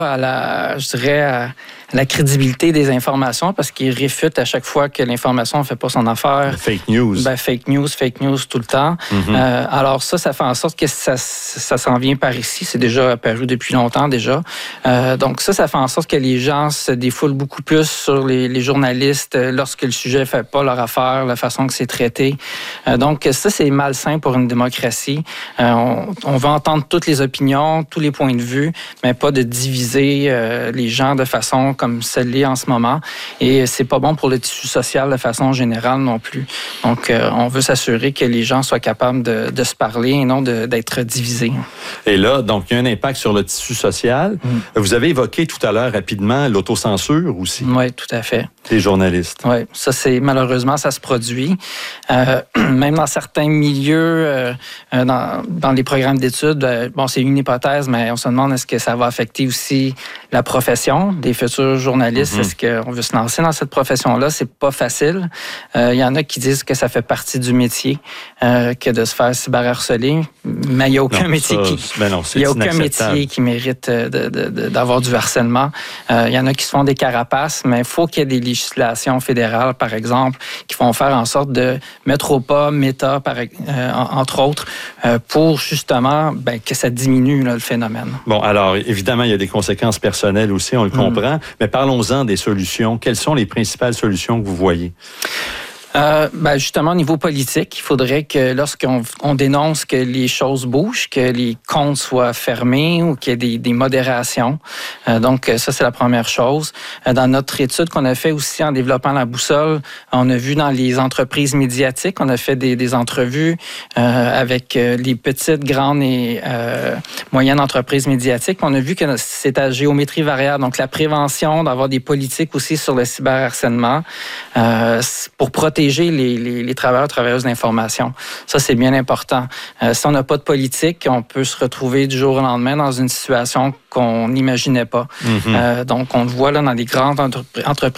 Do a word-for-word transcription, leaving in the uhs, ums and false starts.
à la, je dirais, à la crédibilité des informations parce qu'ils réfutent à chaque fois que l'information ne fait pas son affaire. Fake news. Ben, fake news, fake news tout le temps. Mm-hmm. Euh, alors ça, ça fait en sorte que ça, ça s'en vient par ici. C'est déjà apparu depuis longtemps déjà. Euh, donc ça, ça fait en sorte que les gens se défoulent beaucoup plus sur les, les journalistes lorsque le sujet ne fait pas leur affaire, la façon que c'est traité. Euh, donc ça, c'est malsain pour une démocratie. Euh, on, on veut entendre toutes les opinions, tous les points de vue, mais pas de diviser euh, les gens de façon comme celle-là en ce moment. Et c'est pas bon pour le tissu social de façon générale non plus. Donc, euh, on veut s'assurer que les gens soient capables de, de se parler et non de, d'être divisés. Et là, donc, il y a un impact sur le tissu social. Mm. Vous avez évoqué tout à l'heure rapidement l'autocensure aussi. Oui, tout à fait. Des journalistes. Oui, ça, c'est malheureusement, ça se produit. Euh, même dans certains milieux, euh, dans, dans les programmes d'études, euh, bon, c'est une hypothèse, mais on se demande est-ce que ça va affecter aussi la profession des futurs journalistes. Mm-hmm. Est-ce qu'on veut se lancer dans cette profession-là? C'est pas facile. Il euh, y en a qui disent que ça fait partie du métier, euh, que de se faire cyberharceler, mais il n'y a aucun non, métier ça, qui, ben non, il y a aucun métier qui mérite de, de, de, d'avoir du harcèlement. Il euh, y en a qui se font des carapaces, mais il faut qu'il y ait des législations fédérales, par exemple, qui vont faire en sorte de mettre au pas Meta, par, euh, entre autres, euh, pour justement ben, que ça diminue là, le phénomène. Bon, alors, évidemment, il y a des conséquences personnelles aussi, on le comprend, mmh. mais parlons-en des solutions. Quelles sont les principales solutions que vous voyez? Euh, ben justement, au niveau politique, il faudrait que lorsqu'on on dénonce que les choses bougent, que les comptes soient fermés ou qu'il y ait des, des modérations. Euh, donc, ça, c'est la première chose. Euh, dans notre étude qu'on a fait aussi en développant la boussole, on a vu dans les entreprises médiatiques, on a fait des, des entrevues euh, avec les petites, grandes et euh, moyennes entreprises médiatiques. On a vu que c'est à géométrie variable. Donc, la prévention, d'avoir des politiques aussi sur le cyberharcèlement euh, pour protéger Les, les, les travailleurs et travailleuses d'information. Ça, c'est bien important. Euh, si on n'a pas de politique, on peut se retrouver du jour au lendemain dans une situation qu'on n'imaginait pas. Mm-hmm. Euh, donc, on le voit là dans les grandes entreprises